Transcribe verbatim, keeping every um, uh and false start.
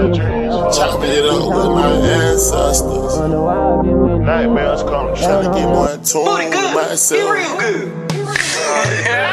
Chopping it up with my ancestors. Nightmares come Trying to get more in tune with Booty good. myself. Be real good.